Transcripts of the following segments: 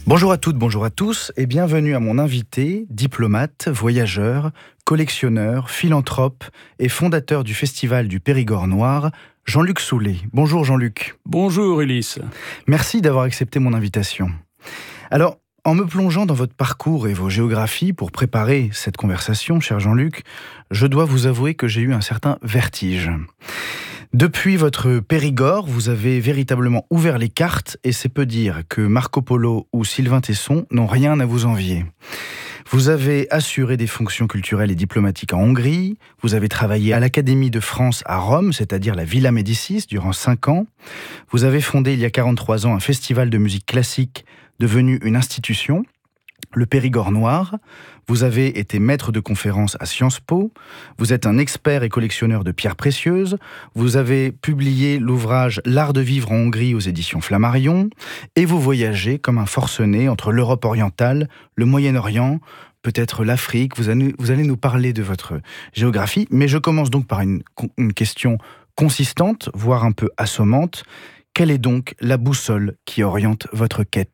Bonjour à toutes, bonjour à tous et bienvenue à mon invité, diplomate, voyageur, collectionneur, philanthrope et fondateur du Festival du Périgord Noir, Jean-Luc Soulet. Bonjour Jean-Luc. Bonjour Ulysse. Merci d'avoir accepté mon invitation. Alors, en me plongeant dans votre parcours et vos géographies pour préparer cette conversation, cher Jean-Luc, je dois vous avouer que j'ai eu un certain vertige. Depuis votre Périgord, vous avez véritablement ouvert les cartes et c'est peu dire que Marco Polo ou Sylvain Tesson n'ont rien à vous envier. Vous avez assuré des fonctions culturelles et diplomatiques en Hongrie, vous avez travaillé à l'Académie de France à Rome, c'est-à-dire la Villa Médicis, durant 5 ans. Vous avez fondé il y a 43 ans un festival de musique classique devenu une institution, le Périgord Noir. Vous avez été maître de conférences à Sciences Po, vous êtes un expert et collectionneur de pierres précieuses, vous avez publié l'ouvrage L'art de vivre en Hongrie aux éditions Flammarion, et vous voyagez comme un forcené entre l'Europe orientale, le Moyen-Orient, peut-être l'Afrique. Vous allez nous parler de votre géographie, mais je commence donc par une question consistante, voire un peu assommante. Quelle est donc la boussole qui oriente votre quête ?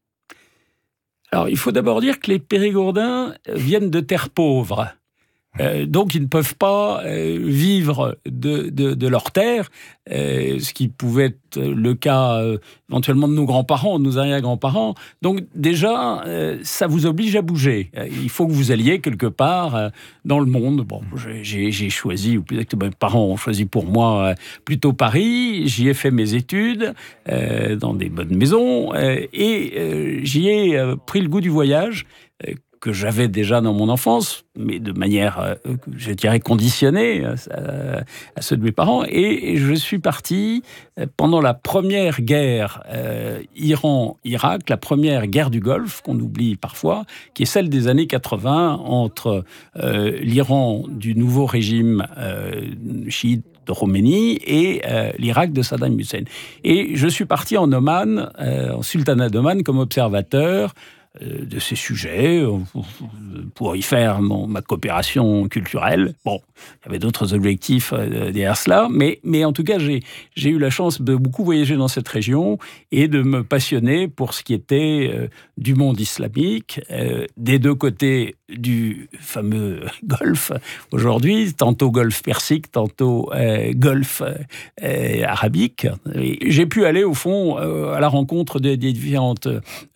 Alors, il faut d'abord dire que les Périgourdins viennent de terres pauvres. Donc, ils ne peuvent pas vivre de leurs terres, ce qui pouvait être le cas éventuellement de nos grands-parents, de nos arrière-grands-parents. Donc, déjà, ça vous oblige à bouger. Il faut que vous alliez quelque part dans le monde. Bon, j'ai choisi, ou peut-être que mes parents ont choisi pour moi plutôt Paris. J'y ai fait mes études dans des bonnes maisons et j'y ai pris le goût du voyage que j'avais déjà dans mon enfance, mais de manière, je dirais, conditionnée à ceux de mes parents. Et je suis parti pendant la première guerre Iran-Irak, la première guerre du Golfe, qu'on oublie parfois, qui est celle des années 80, entre l'Iran du nouveau régime chiite de Khomeini et l'Irak de Saddam Hussein. Et je suis parti en Oman, en sultanat d'Oman, comme observateur de ces sujets, pour y faire ma coopération culturelle. Bon, il y avait d'autres objectifs derrière cela, mais en tout cas, j'ai eu la chance de beaucoup voyager dans cette région et de me passionner pour ce qui était du monde islamique, des deux côtés du fameux Golfe aujourd'hui, tantôt Golfe Persique, tantôt Golfe arabique. Et j'ai pu aller au fond à la rencontre des différentes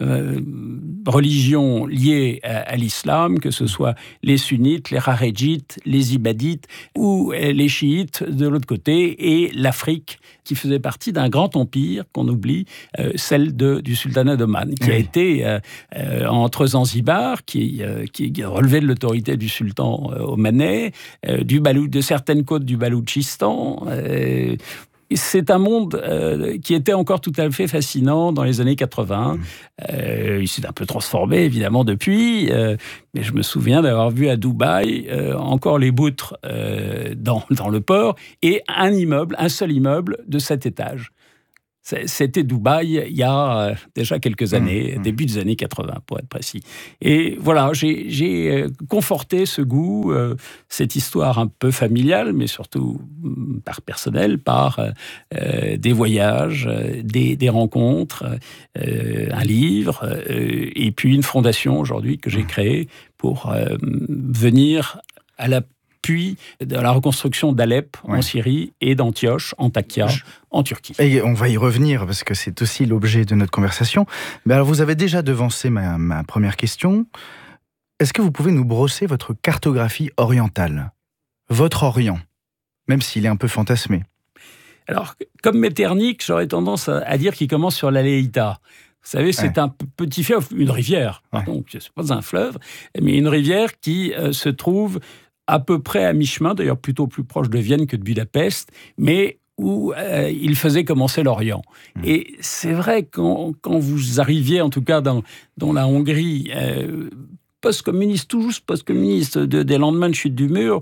religions liées à l'islam, que ce soit les sunnites, les raréjites, les ibadites ou les chiites de l'autre côté, et l'Afrique qui faisait partie d'un grand empire qu'on oublie, celle du sultanat d'Oman, qui a été entre Zanzibar, qui relevait de l'autorité du sultan omanais, de certaines côtes du Baloutchistan. C'est un monde qui était encore tout à fait fascinant dans les années 80. Il s'est un peu transformé, évidemment, depuis. Mais je me souviens d'avoir vu à Dubaï encore les poutres dans le port et un seul immeuble de 7 étages. C'était Dubaï il y a déjà quelques années, début des années 80 pour être précis. Et voilà, j'ai conforté ce goût, cette histoire un peu familiale, mais surtout par personnel, par des voyages, des rencontres, un livre, et puis une fondation aujourd'hui que j'ai créée pour venir à l'appui de la reconstruction d'Alep en Syrie et d'Antioche, Antakya, en Turquie. Et on va y revenir parce que c'est aussi l'objet de notre conversation. Mais alors vous avez déjà devancé ma première question. Est-ce que vous pouvez nous brosser votre cartographie orientale ? Votre Orient, même s'il est un peu fantasmé. Alors, comme Metternich, j'aurais tendance à dire qu'il commence sur la Leïta. Vous savez, c'est un petit fleuve, une rivière, donc c'est pas un fleuve, mais une rivière qui se trouve à peu près à mi-chemin, d'ailleurs plutôt plus proche de Vienne que de Budapest, mais où il faisait commencer l'Orient. Et c'est vrai, quand vous arriviez, en tout cas dans la Hongrie, post-communiste, tout juste post-communiste, des lendemains de chute du mur,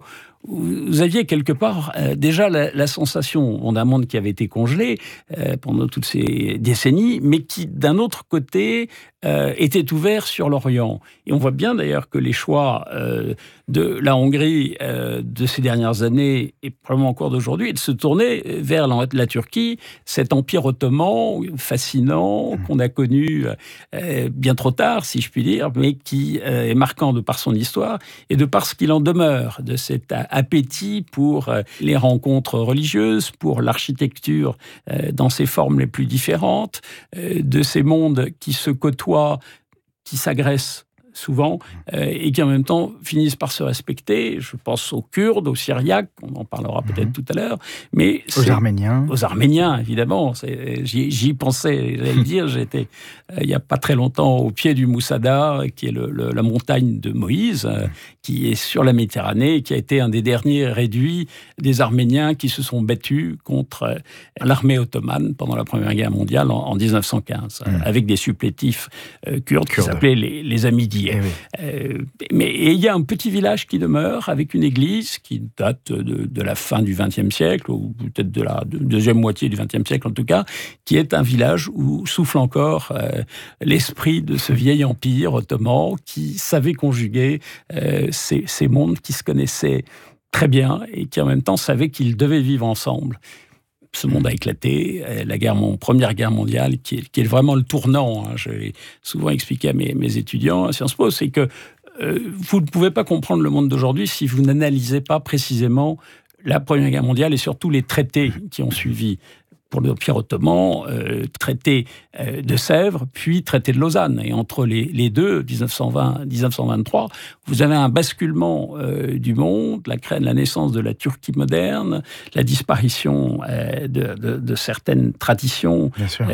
vous aviez quelque part déjà la sensation d'un monde qui avait été congelé pendant toutes ces décennies, mais qui, d'un autre côté, était ouvert sur l'Orient. Et on voit bien d'ailleurs que les choix de la Hongrie de ces dernières années, et probablement encore d'aujourd'hui, est de se tourner vers la Turquie, cet empire ottoman fascinant qu'on a connu bien trop tard, si je puis dire, mais qui est marquant de par son histoire et de par ce qu'il en demeure, de cet appétit pour les rencontres religieuses, pour l'architecture dans ses formes les plus différentes, de ces mondes qui se côtoient, qui s'agressent souvent, et qui en même temps finissent par se respecter. Je pense aux Kurdes, aux Syriaques, on en parlera peut-être tout à l'heure, mais aux Arméniens. Aux Arméniens, évidemment. J'y pensais, j'allais le dire, j'étais il n'y a pas très longtemps au pied du Moussada, qui est la montagne de Moïse, qui est sur la Méditerranée, qui a été un des derniers réduits des Arméniens qui se sont battus contre l'armée ottomane pendant la Première Guerre mondiale en 1915, avec des supplétifs kurdes qui s'appelaient les Hamidiés. Mais il y a un petit village qui demeure avec une église qui date de la fin du XXe siècle, ou peut-être de la deuxième moitié du XXe siècle en tout cas, qui est un village où souffle encore l'esprit de ce vieil empire ottoman qui savait conjuguer ces mondes qui se connaissaient très bien et qui en même temps savaient qu'ils devaient vivre ensemble. Ce monde a éclaté, Première Guerre mondiale, qui est vraiment le tournant. Je l'ai souvent expliqué à mes étudiants à Sciences Po, c'est que vous ne pouvez pas comprendre le monde d'aujourd'hui si vous n'analysez pas précisément la Première Guerre mondiale et surtout les traités qui ont suivi. Pour l'Empire ottoman, traité de Sèvres, puis traité de Lausanne. Et entre les deux, 1920-1923, vous avez un basculement du monde, la naissance de la Turquie moderne, la disparition de certaines traditions. Bien sûr.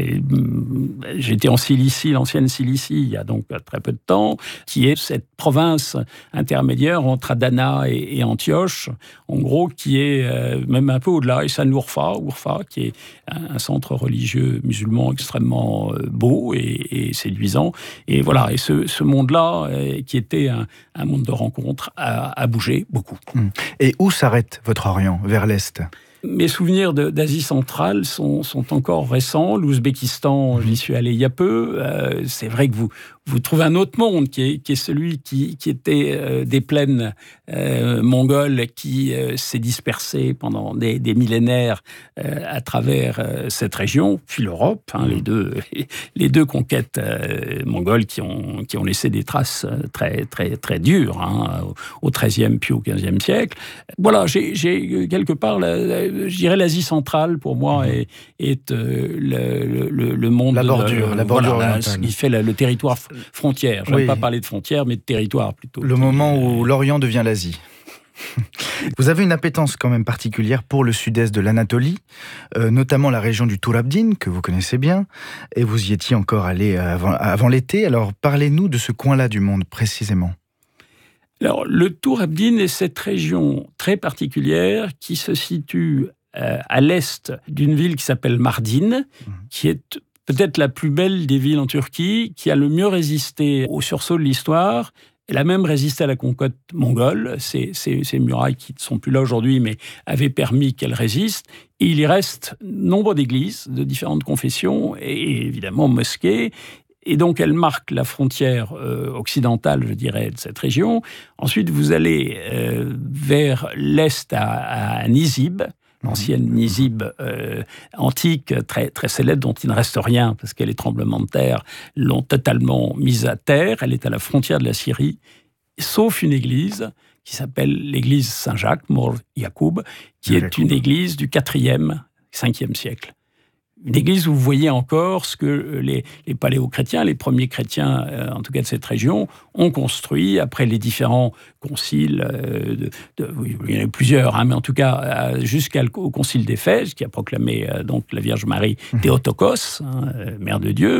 J'étais en Cilicie, l'ancienne Cilicie, il y a donc très peu de temps, qui est cette province intermédiaire entre Adana et Antioche, en gros, qui est même un peu au-delà, et Urfa, qui est un centre religieux musulman extrêmement beau et séduisant. Et voilà, et ce monde-là, qui était un monde de rencontres, a bougé beaucoup. Et où s'arrête votre Orient? Vers l'Est? Mes souvenirs d'Asie centrale sont encore récents. L'Ouzbékistan, j'y suis allé il y a peu. C'est vrai que vous trouvez un autre monde qui est celui qui était des plaines mongoles, qui s'est dispersé pendant des millénaires à travers cette région, puis l'Europe, les deux conquêtes mongoles qui ont laissé des traces très, très, très dures au XIIIe puis au XVe siècle. Voilà, j'ai quelque part, je dirais l'Asie centrale, pour moi, est le monde... La bordure orientale. Ce qui fait le territoire frontière. Je n'aime pas parler de frontière, mais de territoire plutôt. Le moment où l'Orient devient l'Asie. Vous avez une appétence quand même particulière pour le sud-est de l'Anatolie, notamment la région du Tour-Abdin, que vous connaissez bien, et vous y étiez encore allé avant l'été. Alors parlez-nous de ce coin-là du monde, précisément. Alors, le Tour-Abdin est cette région très particulière qui se situe à l'est d'une ville qui s'appelle Mardin, qui est peut-être la plus belle des villes en Turquie, qui a le mieux résisté au sursaut de l'histoire. Elle a même résisté à la conquête mongole. Ces murailles qui ne sont plus là aujourd'hui, mais avaient permis qu'elle résiste. Et il y reste nombre d'églises de différentes confessions et évidemment mosquées. Et donc, elle marque la frontière occidentale, je dirais, de cette région. Ensuite, vous allez vers l'est à Nizib, l'ancienne Nizib antique, très, très célèbre, dont il ne reste rien, parce que les tremblements de terre l'ont totalement mise à terre. Elle est à la frontière de la Syrie, sauf une église qui s'appelle l'église Saint-Jacques, Mor Yacoub, qui est une église du 4e, 5e siècle. Une église où vous voyez encore ce que les paléochrétiens, les premiers chrétiens, en tout cas de cette région, ont construit après les différents conciles. Il y en a eu plusieurs, mais en tout cas jusqu'au concile d'Éphèse, qui a proclamé donc la Vierge Marie Théotokos, mère de Dieu.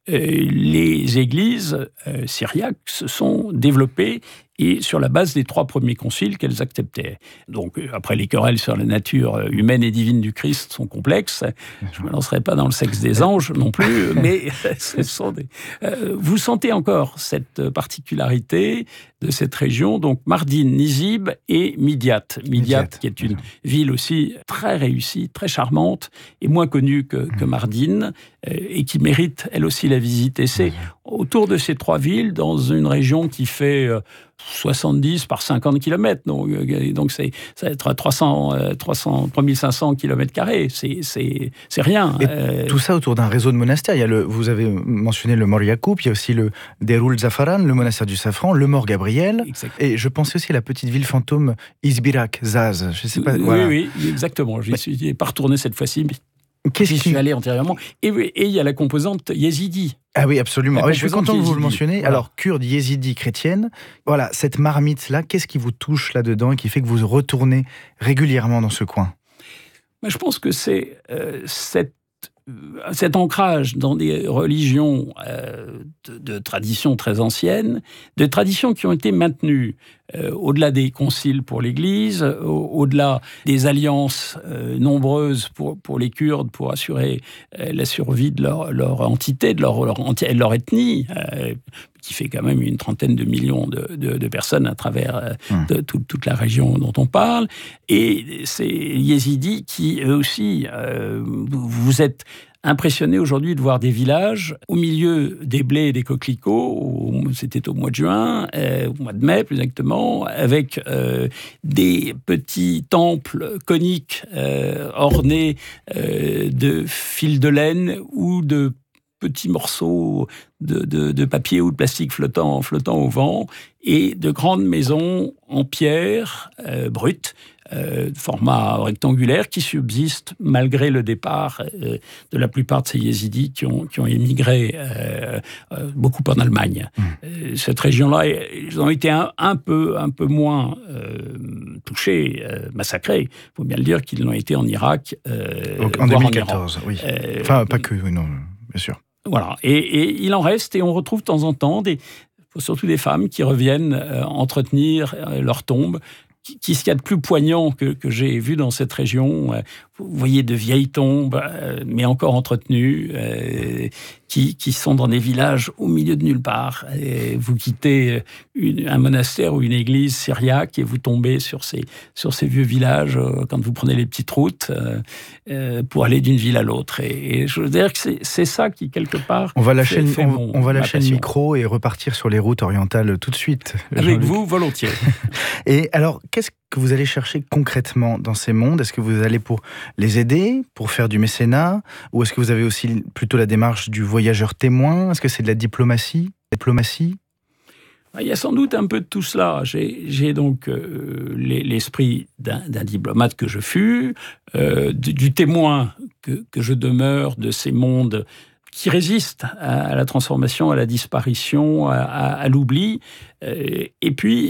les églises syriaques se sont développées et sur la base des 3 premiers conciles qu'elles acceptaient. Donc, après, les querelles sur la nature humaine et divine du Christ sont complexes. Je ne me lancerai pas dans le sexe des anges non plus, mais ce sont des... vous sentez encore cette particularité de cette région, donc Mardin, Nizib et Midyat. Midyat, qui est une ville aussi très réussie, très charmante, et moins connue que Mardin, et qui mérite, elle aussi, la visite. Et c'est autour de ces 3 villes, dans une région qui fait 70 par 50 km, donc ça va être 3500 km², c'est rien. Et tout ça autour d'un réseau de monastères. Vous avez mentionné le Mor Yacoub, il y a aussi le Derul Zafaran, le monastère du Safran, le Mor Gabriel, exactement. Et je pensais aussi à la petite ville fantôme Izbirak, Zaz, je sais pas. Voilà. Oui, exactement, j'y suis pas retourné cette fois-ci, mais j'y suis allé antérieurement. Et il y a la composante yézidi. Ah oui, absolument. Je suis content que vous le mentionniez. Voilà. Alors, kurde, yézidi, chrétienne, voilà, cette marmite-là, qu'est-ce qui vous touche là-dedans et qui fait que vous retournez régulièrement dans ce coin ? Je pense que c'est cet ancrage dans des religions de traditions très anciennes, de traditions qui ont été maintenues au-delà des conciles pour l'Église, au-delà des alliances nombreuses pour les Kurdes, pour assurer la survie de leur entité, de leur ethnie, qui fait quand même une trentaine de millions de personnes à travers toute la région dont on parle. Et c'est les Yézidis qui, eux aussi, vous êtes impressionné aujourd'hui de voir des villages au milieu des blés et des coquelicots, c'était au mois de juin, au mois de mai plus exactement, avec des petits temples coniques ornés de fils de laine ou de petits morceaux de papier ou de plastique flottant au vent, et de grandes maisons en pierre brute, de format rectangulaire, qui subsistent malgré le départ de la plupart de ces yézidis qui ont émigré beaucoup en Allemagne. Cette région-là, ils ont été un peu moins touchés, massacrés, il faut bien le dire, qu'ils l'ont été en Irak. En 2014, oui. Enfin, pas que, oui, non, bien sûr. Voilà, et il en reste, et on retrouve de temps en temps surtout des femmes qui reviennent entretenir leur tombe. Ce qu'il y a de plus poignant que j'ai vu dans cette région, vous voyez de vieilles tombes, mais encore entretenues, qui sont dans des villages au milieu de nulle part. Et vous quittez un monastère ou une église syriaque et vous tombez sur ces vieux villages quand vous prenez les petites routes pour aller d'une ville à l'autre. Et je veux dire que c'est ça qui, quelque part, on va lâcher le micro et repartir sur les routes orientales tout de suite. Avec vous, volontiers. Et alors, qu'est-ce que vous allez chercher concrètement dans ces mondes ? Est-ce que vous allez pour les aider, pour faire du mécénat ? Ou est-ce que vous avez aussi plutôt la démarche du voyageur témoin ? Est-ce que c'est de la diplomatie ? Il y a sans doute un peu de tout cela. J'ai donc l'esprit d'un diplomate que je fus, du témoin que je demeure de ces mondes qui résistent à la transformation, à la disparition, à l'oubli. Et puis,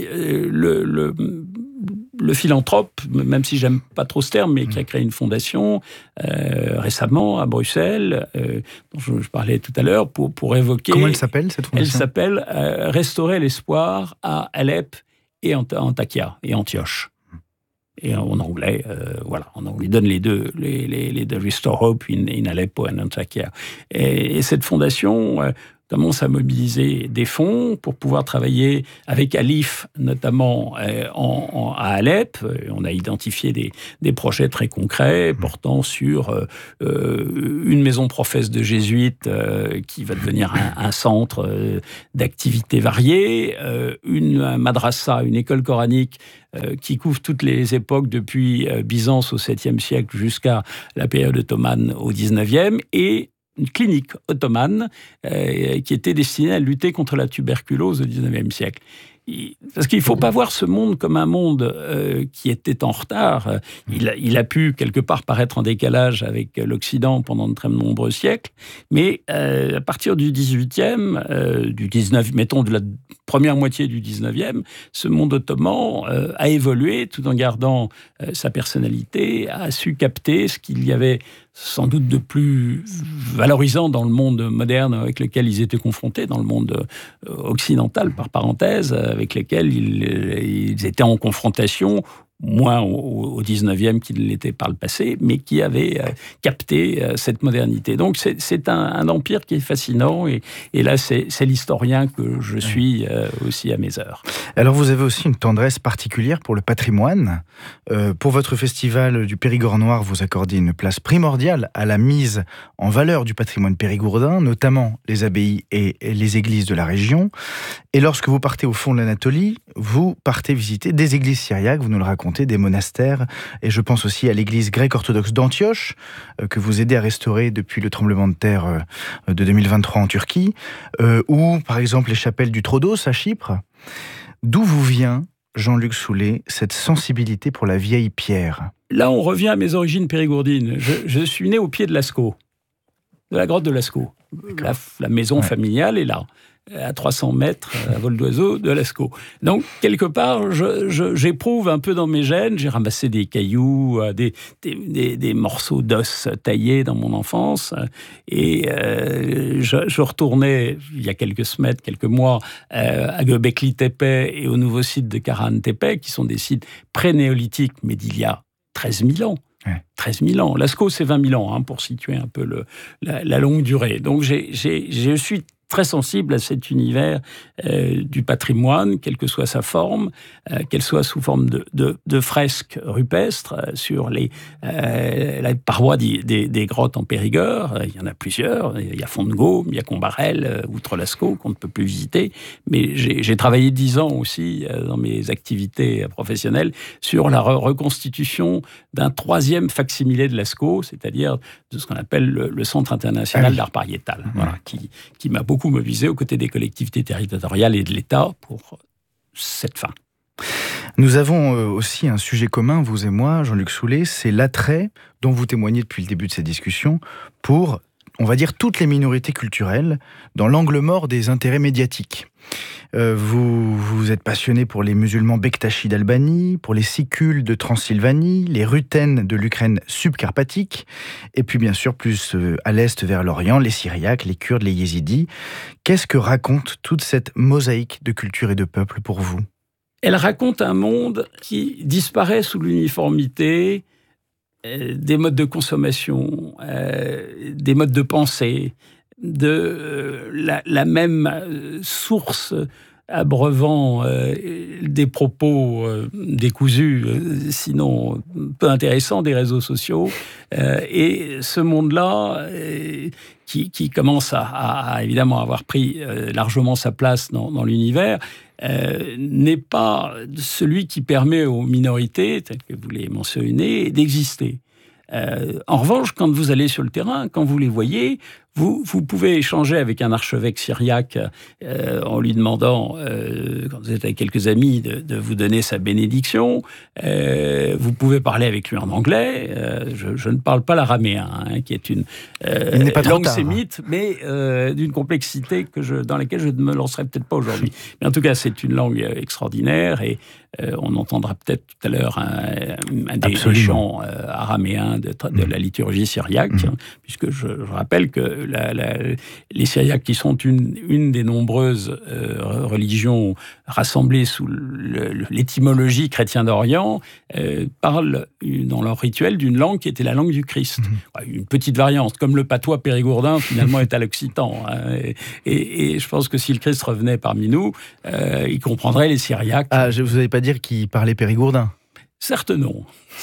le philanthrope, même si j'aime pas trop ce terme, mais qui a créé une fondation récemment à Bruxelles, dont je parlais tout à l'heure, pour évoquer... Comment elle s'appelle, cette fondation ? Elle s'appelle Restaurer l'espoir à Alep et Antakya et Antioche. Et en anglais, voilà, on lui donne les deux Restore Hope in Aleppo and Antakya. Et cette fondation commence à mobiliser des fonds pour pouvoir travailler avec Alif, notamment à Alep. On a identifié des projets très concrets portant sur une maison professe de jésuites qui va devenir un centre d'activités variées, une madrasa, une école coranique qui couvre toutes les époques depuis Byzance au 7e siècle jusqu'à la période ottomane au 19e, et une clinique ottomane qui était destinée à lutter contre la tuberculose au XIXe siècle. Parce qu'il ne faut pas voir ce monde comme un monde qui était en retard. Il a pu, quelque part, paraître en décalage avec l'Occident pendant de très nombreux siècles, mais à partir du 18e, du 19, mettons de la première moitié du 19e, ce monde ottoman a évolué tout en gardant sa personnalité, a su capter ce qu'il y avait sans doute de plus valorisant dans le monde moderne avec lequel ils étaient confrontés, dans le monde occidental, par parenthèse, avec lequel ils étaient en confrontation, moins au 19e qu'il ne l'était par le passé, mais qui avait capté cette modernité. Donc c'est un empire qui est fascinant, et là c'est l'historien que je suis aussi à mes heures. Alors vous avez aussi une tendresse particulière pour le patrimoine. Pour votre festival du Périgord noir, vous accordez une place primordiale à la mise en valeur du patrimoine périgourdin, notamment les abbayes et les églises de la région. Et lorsque vous partez au fond de l'Anatolie, vous partez visiter des églises syriaques, vous nous le racontez, des monastères, et je pense aussi à l'église grecque orthodoxe d'Antioche, que vous aidez à restaurer depuis le tremblement de terre de 2023 en Turquie, ou par exemple les chapelles du Troodos à Chypre. D'où vous vient, Jean-Luc Soulet, cette sensibilité pour la vieille pierre? Là, on revient à mes origines périgourdines. Je suis né au pied de Lascaux, de la grotte de Lascaux. La maison familiale est là, à 300 mètres, à vol d'oiseau, de Lascaux. Donc, quelque part, j'éprouve un peu dans mes gènes. J'ai ramassé des cailloux, des morceaux d'os taillés dans mon enfance. Et je retournais, il y a quelques semaines, quelques mois, à Göbekli Tepe et au nouveau site de Karahan Tepe, qui sont des sites pré-néolithiques, mais d'il y a 13 000 ans. 13 000 ans. Lascaux, c'est 20 000 ans, pour situer un peu la longue durée. Donc, je suis très sensible à cet univers du patrimoine, quelle que soit sa forme, qu'elle soit sous forme de fresques rupestres sur la paroi des grottes en Périgord. Il y en a plusieurs. Il y a Font-de-Gaume, il y a Combarel, Outre-Lascaux, qu'on ne peut plus visiter. Mais j'ai travaillé 10 ans aussi dans mes activités professionnelles sur la reconstitution d'un 3e facsimilé de Lascaux, c'est-à-dire de ce qu'on appelle le Centre international d'art pariétal, voilà, qui m'a beaucoup mobilisé aux côtés des collectivités territoriales et de l'État pour cette fin. Nous avons aussi un sujet commun, vous et moi, Jean-Luc Soulet, c'est l'attrait dont vous témoignez depuis le début de cette discussion pour, on va dire, toutes les minorités culturelles dans l'angle mort des intérêts médiatiques. Vous êtes passionné pour les musulmans Bektashi d'Albanie, pour les Sikules de Transylvanie, les Rutènes de l'Ukraine subcarpatique, et puis bien sûr plus à l'est vers l'Orient, les Syriaques, les Kurdes, les Yézidis. Qu'est-ce que raconte toute cette mosaïque de cultures et de peuples pour vous? Elle raconte un monde qui disparaît sous l'uniformité des modes de consommation, des modes de pensée, de la même source abreuvant des propos décousus, sinon peu intéressants, des réseaux sociaux. Et ce monde-là, qui commence à évidemment avoir pris largement sa place dans l'univers, n'est pas celui qui permet aux minorités, tel que vous les mentionnez, d'exister. En revanche, quand vous allez sur le terrain, quand vous les voyez, vous pouvez échanger avec un archevêque syriaque en lui demandant, quand vous êtes avec quelques amis, de vous donner sa bénédiction. Vous pouvez parler avec lui en anglais. Je ne parle pas l'araméen, qui est une langue sémite, mais d'une complexité dans laquelle je ne me lancerai peut-être pas aujourd'hui. Mais en tout cas, c'est une langue extraordinaire, et on entendra peut-être tout à l'heure un des chants araméens de la liturgie syriaque, puisque je rappelle que les Syriaques, qui sont une des nombreuses religions rassemblées sous l'étymologie chrétien d'Orient, parlent dans leur rituel d'une langue qui était la langue du Christ. Une petite variante, comme le patois périgourdin finalement est à l'occitan. Et je pense que si le Christ revenait parmi nous, il comprendrait les Syriaques. Ah, vous n'allez pas dire qu'il parlait périgourdin? Certes non.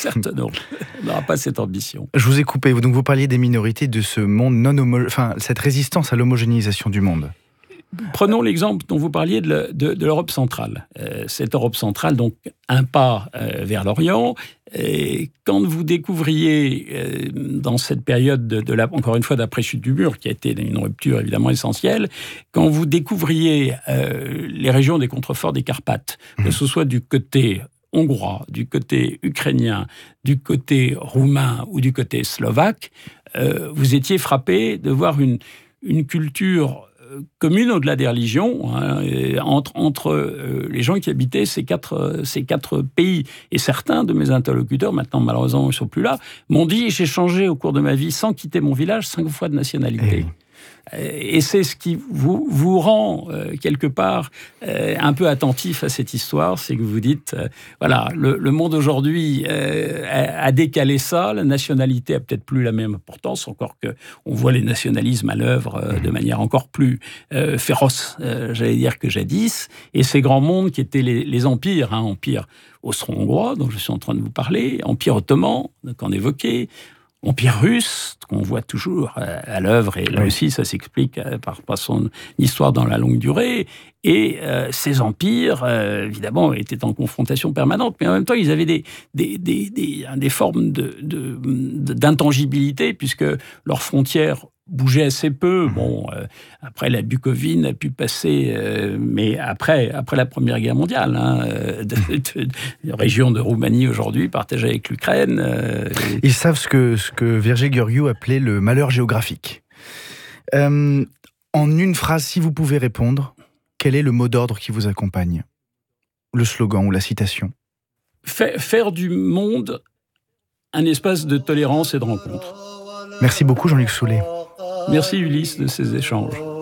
On n'aura pas cette ambition. Je vous ai coupé. Donc vous parliez des minorités, de ce monde cette résistance à l'homogénéisation du monde. Prenons l'exemple dont vous parliez de l'Europe centrale. Cette Europe centrale, donc un pas vers l'Orient. Et quand vous découvriez, dans cette période encore une fois d'après-chute du mur, qui a été une rupture évidemment essentielle, quand vous découvriez les régions des contreforts des Carpates, que ce soit du côté hongrois, du côté ukrainien, du côté roumain ou du côté slovaque, vous étiez frappé de voir une culture commune au-delà des religions, hein, entre les gens qui habitaient ces quatre pays. Et certains de mes interlocuteurs, maintenant malheureusement ils ne sont plus là, m'ont dit: j'ai changé au cours de ma vie, sans quitter mon village, 5 fois de nationalité. Et c'est ce qui vous rend, quelque part, un peu attentif à cette histoire, c'est que vous dites, voilà, le monde aujourd'hui a décalé ça, la nationalité a peut-être plus la même importance, encore qu'on voit les nationalismes à l'œuvre de manière encore plus féroce, j'allais dire, que jadis, et ces grands mondes qui étaient les empires, hein, empire austro-hongrois, dont je suis en train de vous parler, empire ottoman, qu'on évoquait, empire russe, qu'on voit toujours à l'œuvre, et là aussi ça s'explique par son histoire dans la longue durée, et ces empires, évidemment, étaient en confrontation permanente, mais en même temps ils avaient des formes d'intangibilité, puisque leurs frontières bougeait assez peu. Bon, après la Bucovine a pu passer, mais après la Première Guerre mondiale, hein, la région de Roumanie aujourd'hui partagée avec l'Ukraine. Ils savent ce que Virgile Gheorghiu appelait le malheur géographique. En une phrase, si vous pouvez répondre, quel est le mot d'ordre qui vous accompagne? Le slogan ou la citation? Faire du monde un espace de tolérance et de rencontre. Merci beaucoup Jean-Luc Soulet. Merci Ulysse de ces échanges.